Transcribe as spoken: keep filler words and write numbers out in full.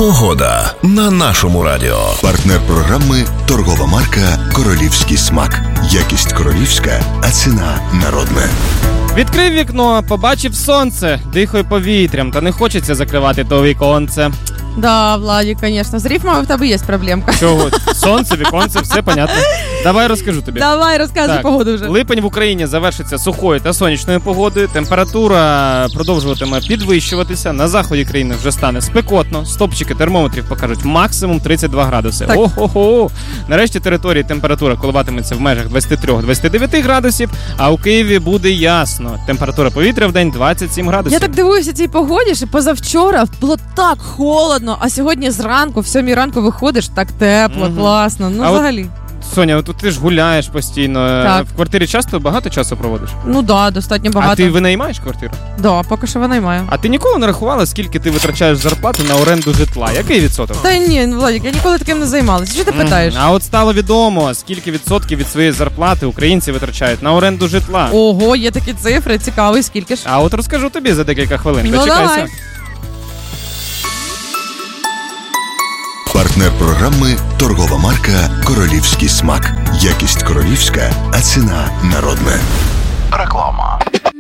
Погода на нашому радіо. Партнер програми – торгова марка «Королівський смак». Якість королівська, а ціна народна. Відкрив вікно, побачив сонце, дихаю повітрям, та не хочеться закривати то віконце. Да, Владик, конечно. З рифмою в тебе є проблемка. Чого? Сонце, віконце, все понятно. Давай розкажу тобі. Давай, розказуй Так, погоду вже. Липень в Україні завершиться сухою та сонячною погодою. Температура продовжуватиме підвищуватися. На заході країни вже стане спекотно. Стопчики термометрів покажуть максимум тридцять два градуси. Так. Ого-го! Нарешті території температура коливатиметься в межах двадцять три - двадцять дев'ять градусів, а у Києві буде ясно. Температура повітря в день двадцять сім градусів. Я так дивуюся цій погоді, що позавчора було так холодно, а сьогодні зранку, в сьомій ранку виходиш, так тепло, Мгм. класно. Ну, А от- взагалі. Соня, от ти ж гуляєш постійно. Так. В квартирі часто багато часу проводиш? Ну да, достатньо багато. А ти винаймаєш квартиру? Да, поки що винаймаю. А ти ніколи не рахувала, скільки ти витрачаєш зарплату на оренду житла? Який відсоток? Та ні, Владик, я ніколи таким не займалася. Що ти Мгм. питаєш? А от стало відомо, скільки відсотків від своєї зарплати українці витрачають на оренду житла. Ого, є такі цифри, цікаво, і скільки ж? А от розкажу тобі за декілька хвилин. Ну, Дочекайся. давай. Партнер програми – торгова марка «Королівський смак». Якість королівська, а ціна народна. Реклама.